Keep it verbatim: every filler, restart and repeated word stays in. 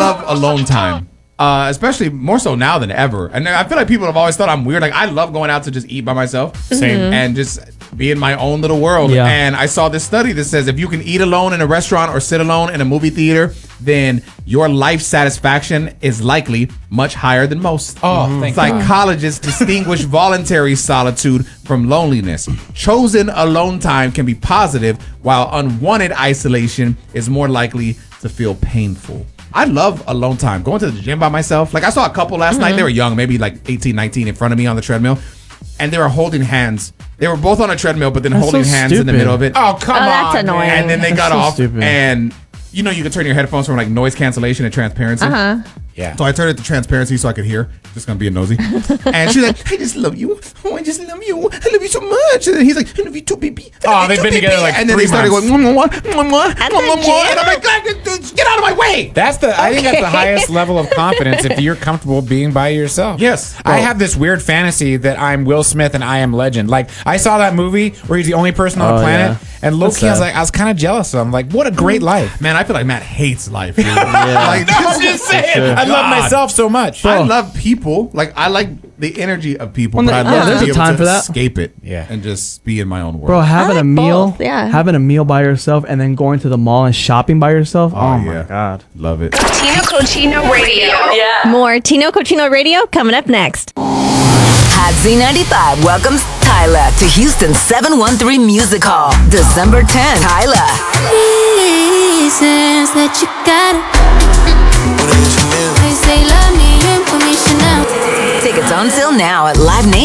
love alone time. Uh, especially more so now than ever. And I feel like people have always thought I'm weird. Like, I love going out to just eat by myself. Same. Mm-hmm. And just be in my own little world. Yeah. And I saw this study that says if you can eat alone in a restaurant or sit alone in a movie theater, then your life satisfaction is likely much higher than most. Oh, thank God. Psychologists distinguish voluntary solitude from loneliness. Chosen alone time can be positive, while unwanted isolation is more likely to feel painful. I love alone time. Going to the gym by myself. Like, I saw a couple last night. They were young, maybe like eighteen, nineteen, in front of me on the treadmill. And they were holding hands. They were both on a treadmill, but then That's holding so hands in the stupid. middle of it. Oh, come Oh, on. that's man. annoying. And then they got so off. stupid. And you know, you can turn your headphones from like noise cancellation and transparency. Uh-huh. Yeah. So I turned it to transparency so I could hear. Just gonna be a nosy. And she's like, I just love you. Oh, I just love you. I love you so much. And then he's like, I love you too, baby. I love Oh, you they've too, been baby." together, like, And then three they started months. going, mwah, mwah, mwah, mwah, At mwah, the mwah, mwah. gym? And I'm like, God, dude, get out of my way. That's the. I think that's the highest level of confidence if you're comfortable being by yourself. Yes. I Bro. have this weird fantasy that I'm Will Smith and I Am Legend. Like, I saw that movie where he's the only person on Oh, the planet, yeah. and low That's key, I was sad. like, I was kind of jealous of him. Like, what a great life. Man, I feel like Matt hates life. Dude. Like, I'm just saying. sure. I love God. myself so much. I love people. Like, I like the energy of people, Well, but I yeah, love there's to be a able time to for that. escape it, Yeah. and just be in my own world. Bro, having like a meal, both, yeah. having a meal by yourself, and then going to the mall and shopping by yourself. Oh, Oh, my yeah. god. Love it. Tino Cochino Radio. Yeah. More Tino Cochino Radio coming up next. Hot Z ninety-five welcomes Tyler to Houston seven one three Music Hall, December tenth. Tyler. Reasons that you gotta. They say love me and put me Chanel. Tickets on sale now at Live Nation.